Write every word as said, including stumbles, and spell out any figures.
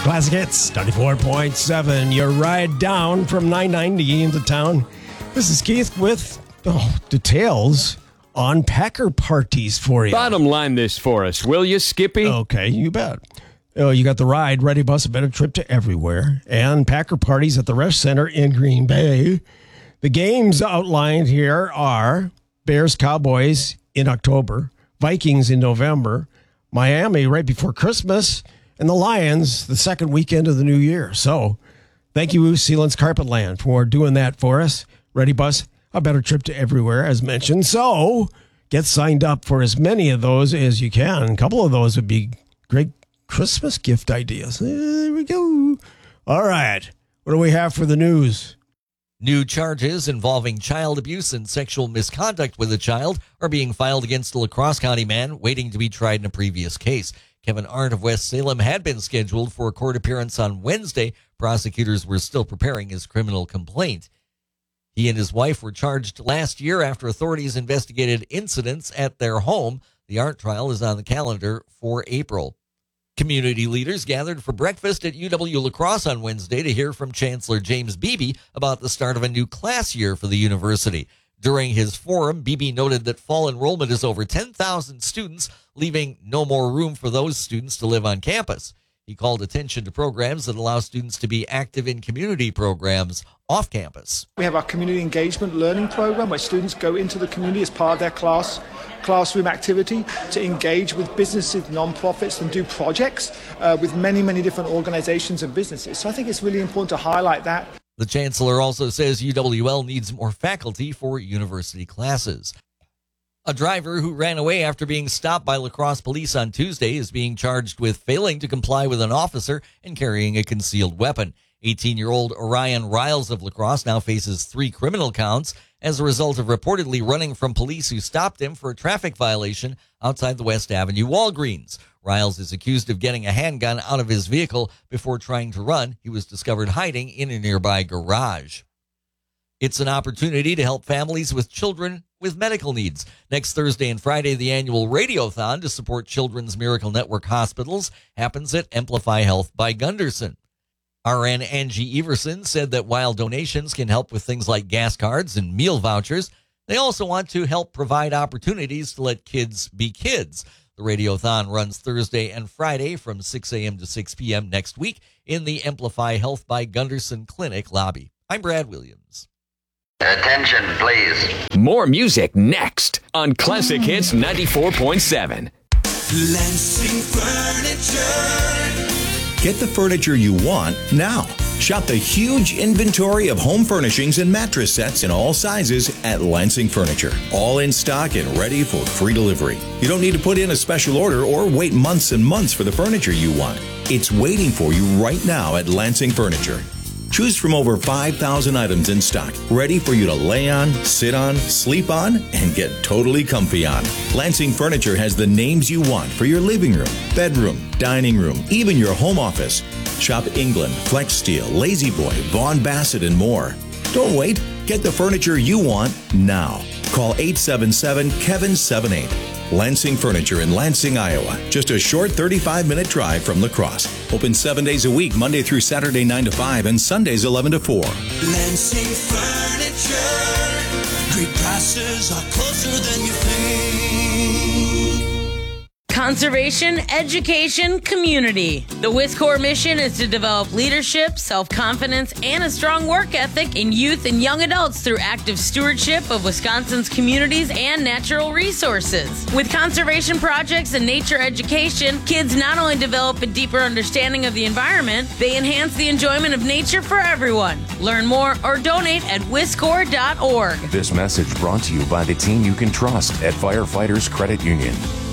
Classic Hits, ninety-four point seven. Your ride down from nine ninety into town. This is Keith with oh, details on Packer parties for you. Bottom line this for us, will you, Skippy? Okay, you bet. Oh, you got the ride, Ready Bus, a better trip to everywhere, and Packer parties at the Resch Center in Green Bay. The games outlined here are Bears Cowboys in October, Vikings in November, Miami right before Christmas, and the Lions the second weekend of the new year. So thank you, Sealands Carpetland, for doing that for us. Ready Bus, a better trip to everywhere, as mentioned. So get signed up for as many of those as you can. A couple of those would be great Christmas gift ideas. There we go. All right. What do we have for the news? New charges involving child abuse and sexual misconduct with a child are being filed against a La Crosse County man waiting to be tried in a previous case. Kevin Arndt of West Salem had been scheduled for a court appearance on Wednesday. Prosecutors were still preparing his criminal complaint. He and his wife were charged last year after authorities investigated incidents at their home. The Arndt trial is on the calendar for April. Community leaders gathered for breakfast at U W La Crosse on Wednesday to hear from Chancellor James Beebe about the start of a new class year for the university. During his forum, Beebe noted that fall enrollment is over ten thousand students, leaving no more room for those students to live on campus. He called attention to programs that allow students to be active in community programs off campus. We have our community engagement learning program where students go into the community as part of their class classroom activity to engage with businesses, non-profits, and do projects uh, with many, many different organizations and businesses. So I think it's really important to highlight that. The chancellor also says U W L needs more faculty for university classes. A driver who ran away after being stopped by La Crosse police on Tuesday is being charged with failing to comply with an officer and carrying a concealed weapon. eighteen-year-old Orion Riles of La Crosse now faces three criminal counts as a result of reportedly running from police who stopped him for a traffic violation outside the West Avenue Walgreens. Riles is accused of getting a handgun out of his vehicle before trying to run. He was discovered hiding in a nearby garage. It's an opportunity to help families with children with medical needs. Next Thursday and Friday, the annual Radiothon to support Children's Miracle Network hospitals happens at Amplify Health by Gunderson. R N Angie Everson said that while donations can help with things like gas cards and meal vouchers, they also want to help provide opportunities to let kids be kids. The Radiothon runs Thursday and Friday from six a.m. to six p.m. next week in the Amplify Health by Gunderson Clinic lobby. I'm Brad Williams. Attention, please. More music next on Classic Hits ninety-four point seven. Lansing Furniture. Get the furniture you want now. Shop the huge inventory of home furnishings and mattress sets in all sizes at Lansing Furniture. All in stock and ready for free delivery. You don't need to put in a special order or wait months and months for the furniture you want. It's waiting for you right now at Lansing Furniture. Choose from over five thousand items in stock, ready for you to lay on, sit on, sleep on, and get totally comfy on. Lansing Furniture has the names you want for your living room, bedroom, dining room, even your home office. Shop England, Flex Steel, Lazy Boy, Vaughn Bassett, and more. Don't wait. Get the furniture you want now. Call eight seven seven, Kevin seven eight. Lansing Furniture in Lansing, Iowa. Just a short thirty-five minute drive from La Crosse. Open seven days a week, Monday through Saturday nine to five and Sundays eleven to four. Lansing Furniture. Great prices are closer than you think. Conservation, education, community. The WISCOR mission is to develop leadership, self-confidence, and a strong work ethic in youth and young adults through active stewardship of Wisconsin's communities and natural resources. With conservation projects and nature education, kids not only develop a deeper understanding of the environment, they enhance the enjoyment of nature for everyone. Learn more or donate at wiscor dot org. This message brought to you by the team you can trust at Firefighters Credit Union.